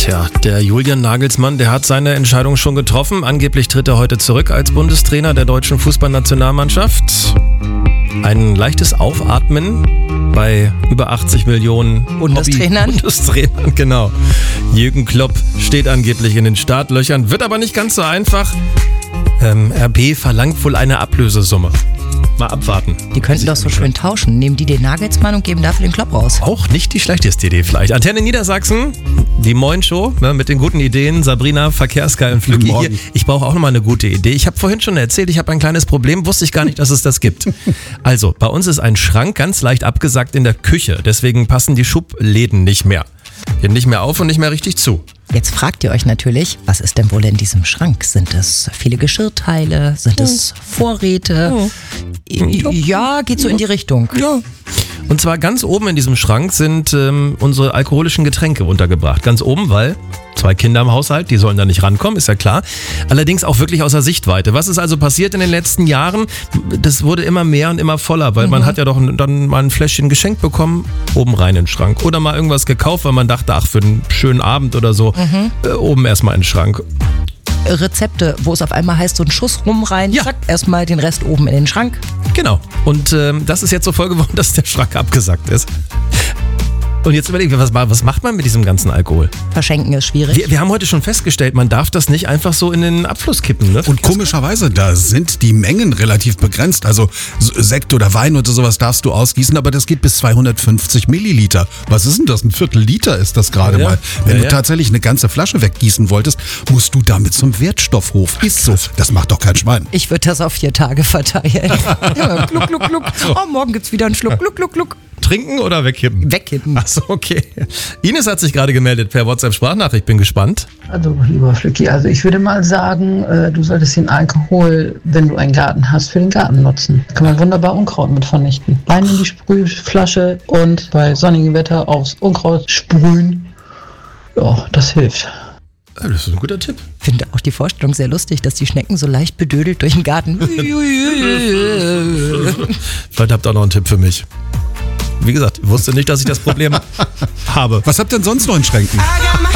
Tja, der Julian Nagelsmann, der hat seine Entscheidung schon getroffen. Angeblich tritt er heute zurück als Bundestrainer der deutschen Fußballnationalmannschaft. Ein leichtes Aufatmen bei über 80 Millionen Bundestrainern, genau. Jürgen Klopp steht angeblich in den Startlöchern, wird aber nicht ganz so einfach. RB verlangt wohl eine Ablösesumme. Mal abwarten. Die könnten doch so schön tauschen. Nehmen die den Nagelsmann und geben dafür den Klopp raus. Auch nicht die schlechteste Idee vielleicht. Antenne Niedersachsen, die Moin-Show mit den guten Ideen. Sabrina, Verkehrsgeil und Flügge hier. Ich brauche auch nochmal eine gute Idee. Ich habe vorhin schon erzählt, ich habe ein kleines Problem, wusste ich gar nicht, dass es das gibt. Also, bei uns ist ein Schrank ganz leicht abgesackt in der Küche. Deswegen passen die Schubläden nicht mehr. Gehen nicht mehr auf und nicht mehr richtig zu. Jetzt fragt ihr euch natürlich, was ist denn wohl in diesem Schrank? Sind es viele Geschirrteile? Sind es Vorräte? Ja, geht so in die Richtung. Ja. Und zwar ganz oben in diesem Schrank sind unsere alkoholischen Getränke untergebracht. Ganz oben, weil 2 Kinder im Haushalt, die sollen da nicht rankommen, ist ja klar. Allerdings auch wirklich außer Sichtweite. Was ist also passiert in den letzten Jahren? Das wurde immer mehr und immer voller, weil man hat ja doch dann mal ein Fläschchen geschenkt bekommen, oben rein in den Schrank. Oder mal irgendwas gekauft, weil man dachte, ach, für einen schönen Abend oder so, oben erstmal in den Schrank. Rezepte, wo es auf einmal heißt, so ein Schuss rum rein, zack, erstmal den Rest oben in den Schrank. Genau. Und das ist jetzt zur Folge geworden, dass der Schrank abgesackt ist. Und jetzt überlegen wir, was macht man mit diesem ganzen Alkohol? Verschenken ist schwierig. Wir haben heute schon festgestellt, man darf das nicht einfach so in den Abfluss kippen. Ne? Und komischerweise, da sind die Mengen relativ begrenzt. Also Sekt oder Wein oder sowas darfst du ausgießen, aber das geht bis 250 Milliliter. Was ist denn das? Ein Viertel-Liter ist das gerade mal. Wenn du tatsächlich eine ganze Flasche weggießen wolltest, musst du damit zum Wertstoffhof. Ist so. Das macht doch kein Schwein. Ich würde das auf 4 Tage verteilen. Ja, gluck, gluck, gluck. Oh, morgen gibt's wieder einen Schluck. Gluck, gluck, gluck. Trinken oder wegkippen? Wegkippen. Achso, okay. Ines hat sich gerade gemeldet per WhatsApp-Sprachnachricht. Bin gespannt. Also, lieber Flücki, ich würde mal sagen, du solltest den Alkohol, wenn du einen Garten hast, für den Garten nutzen. Da kann man wunderbar Unkraut mit vernichten. Rein in die Sprühflasche und bei sonnigem Wetter aufs Unkraut sprühen. Ja, das hilft. Das ist ein guter Tipp. Ich finde auch die Vorstellung sehr lustig, dass die Schnecken so leicht bedödelt durch den Garten. Vielleicht habt ihr auch noch einen Tipp für mich. Wie gesagt, ich wusste nicht, dass ich das Problem habe. Was habt ihr denn sonst noch in Schränken?